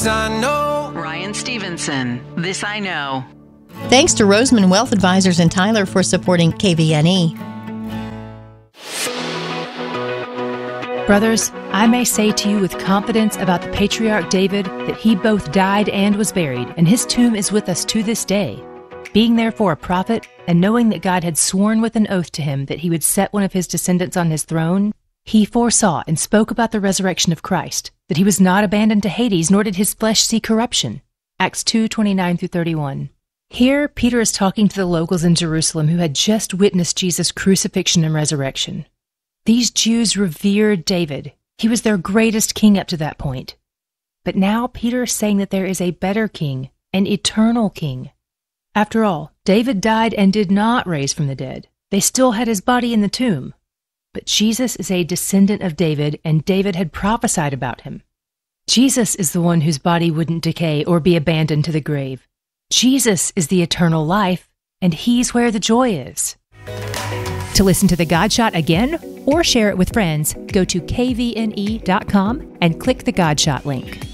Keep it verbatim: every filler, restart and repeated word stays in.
This I know. Ryan Stevenson, This I Know. Thanks to Roseman Wealth Advisors in Tyler for supporting K V N E. Brothers, I may say to you with confidence about the patriarch David that he both died and was buried, and his tomb is with us to this day. Being therefore a prophet, and knowing that God had sworn with an oath to him that he would set one of his descendants on his throne, he foresaw and spoke about the resurrection of Christ, that he was not abandoned to Hades, nor did his flesh see corruption. Acts two twenty-nine through thirty-one. Here, Peter is talking to the locals in Jerusalem who had just witnessed Jesus' crucifixion and resurrection. These Jews revered David. He was their greatest king up to that point. But now Peter is saying that there is a better king, an eternal king. After all, David died and did not raise from the dead. They still had his body in the tomb. But Jesus is a descendant of David, and David had prophesied about him. Jesus is the one whose body wouldn't decay or be abandoned to the grave. Jesus is the eternal life, and he's where the joy is. To listen to The God Shot again or share it with friends, go to K V N E dot com and click the God Shot link.